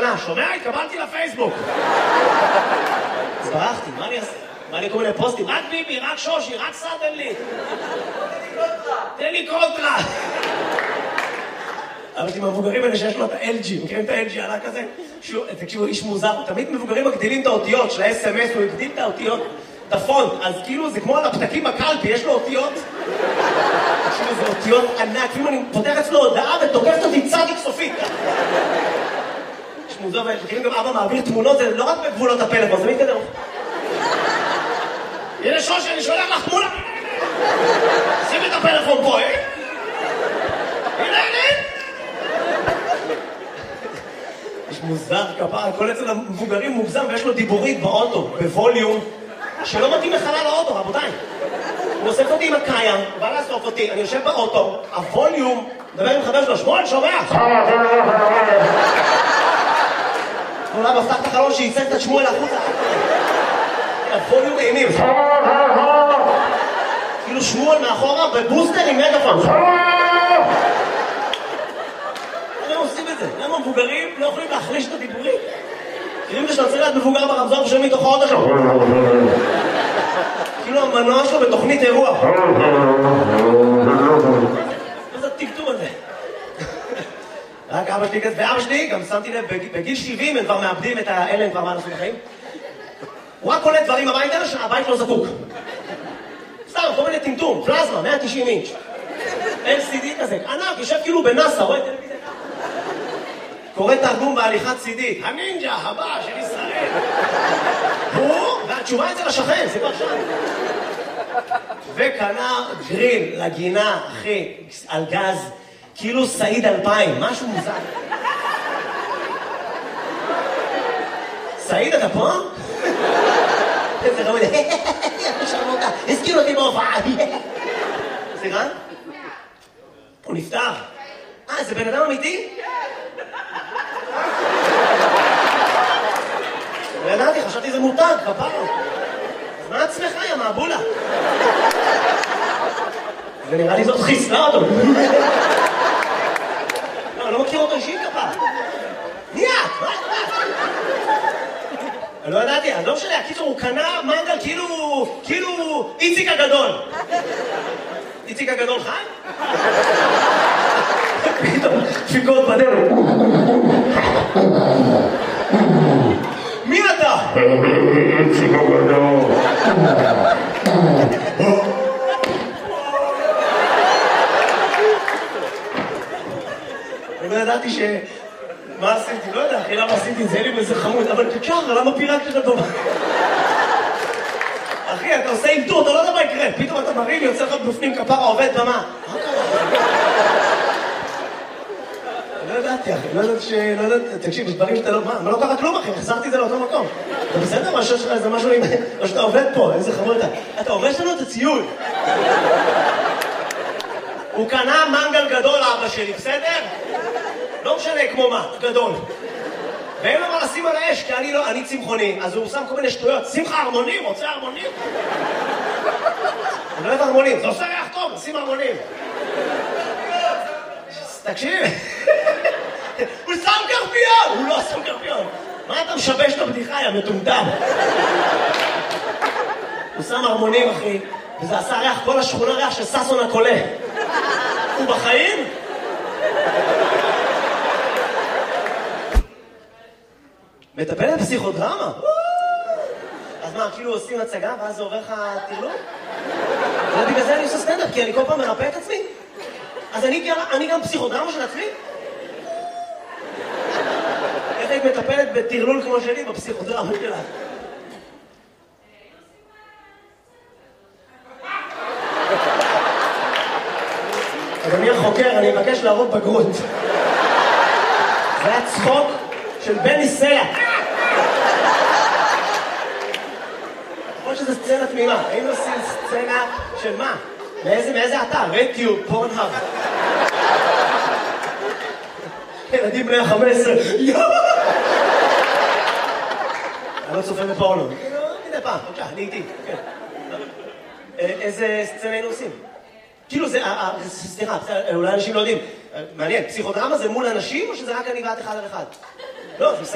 ענה, שומע? התקבלתי לפייסבוק. אז ברחתי, מה אני אעשה? מה לי כל מיני פוסטים? רק ביבי, רק שושי, רק סדרלי. תן לי קונטרה. אבל עם המבוגרים האלה שיש לו את ה-LG, מכירים את ה-LG עלה כזה? תקשיבו, איש מוזר, תמיד מבוגרים מגדילים את האותיות של ה-SMS, הוא הגדיל את האותיות, את הפונט, אז כאילו זה כמו על הפתקים בקלפי, יש לו אותיות. תקשיבו, זה אותיות ענק, כאילו אני פותח אצלו הודעה ותוקפת אותי צדיק סופית. יש מוזר, וכאילו גם אבא מעביר תמונות, זה לא רק בגבולות הפלאפון, זה מתקדם. הנה שושי, אני שולח לך תמונה. שים את הפלאפון פה, הנה, הנה. יש מוזר כפרה, כל אצל המבוגרים מוגזם ויש לו דיבורית באוטו, בווליום, שלא מתאים לחלל האוטו, רבותיי. הוא אוסף אותי עם הקיים, הוא בא לאסוף אותי, אני יושב באוטו, הווליום, מדבר עם חבר שלו, שמואל, שומע? אולי מפתח את החלון שייצג את שמואל החוצה. הווליום אימים. כאילו שמואל מאחורה בבוסטר עם מגפון. למה עושים את זה? למה המבוגרים לא יכולים להחליש את הדיבורים? כאילו אם זה שאתה צריך להיות מבוגר ברמזור ושומעים מתוך האוטו שלו. כאילו המנוע שלו בתוכנית אירוע. מה זה הטקטום הזה? רק אבא שלי כזה, ואבא שלי גם שמתי לב, בגיל 70 הם כבר מאבדים את האלה, הם כבר מה לעשות בחיים. הוא רק קולט דברים הביתה שהבית לא זקוק. סתם, כל מיני טמטום, פלזמה, 190 אינץ'. LCD כזה, ענק, יושב כאילו בנאסא, רואה טלוויזיה. קורא תרגום בהליכת CD, הנינג'ה הבא של ישראל. הוא, והתשובה אצל השכן, זה כבר שם. וקנה גריל לגינה, אחי, על גז, כאילו סעיד 2000, משהו מוזר. סעיד, אתה פה? איזה רמוד, שרמותה, הזכיר אותי בהופעה. סליחה? הוא נפטר. זה בן אדם אמיתי? לא ידעתי, חשבתי זה מותג, כפרו. אז מה עצמך, יא מעבולה? ונראה לי זאת חיסלה אותו. לא, אני לא מכיר אותו אישית כפר. ניאת, מה? אני לא ידעתי, אז לא משנה, הקיצור הוא קנה מנגל כאילו איציק הגדול. איציק הגדול חי? פתאום, דפיקות בדרך. מי אתה? איציק הגדול. אני לא ידעתי מה עשיתי? לא יודע, אחי, למה עשיתי את זה? לי באיזה חמוד, אבל תשאר, למה פירקת את הדומה? אחי, אתה עושה אימתור, אתה לא יודע מה יקרה. פתאום אתה מרים, יוצא לך בפנים כפרה, עובד במה. מה קרה? לא ידעתי, אחי, לא יודעת, תקשיב, יש דברים שאתה לא... מה לא קרה כלום, אחי? החזרתי את זה לאותו מקום. אתה בסדר? משהו שלך, זה משהו עם... או שאתה עובד פה, איזה חמוד אתה. אתה הורש לנו את הציון. הוא קנה מנגל גדול, אבא שלי, בסדר? לא משנה כמו מה, גדול. ואין לו מה לשים על האש, כי אני צמחוני, אז הוא שם כל מיני שטויות. שים לך הרמונים, רוצה הרמונים? אני לא אוהב הרמונים, זה עושה ריח טוב, שים הרמונים. תקשיב, הוא שם קרפיון! הוא לא שם קרפיון. מה אתה משבש את הבדיחה, יא מטומטם? הוא שם הרמונים, אחי, וזה עשה ריח, כל השכונה ריח של ססון הקולה. הוא בחיים? מטפל בפסיכודרמה? אז מה, כאילו עושים הצגה ואז זה עובר לך תרלום? ובגלל זה אני עושה סטנדאפ, כי אני כל פעם מרפא את עצמי. אז אני גם פסיכודרמה של עצמי? איך היית מטפלת בתרלול כמו שלי בפסיכודרמה שלה? אדוני החוקר, אני מבקש להראות בגרות. זה היה צחוק של בני סלע. כמו שזה סצנה תמימה. היינו עושים סצנה של מה? מאיזה אתר? רדיו, פורנהאב. ילדים בני ה-15. אני לא צופה בפורנו. מדי פעם, בבקשה, אני איתי. איזה סצנה היינו עושים? כאילו זה, סליחה, אולי אנשים לא יודעים. מעניין, פסיכודרמה זה מול אנשים או שזה רק אני ואת אחד על אחד? לא, זה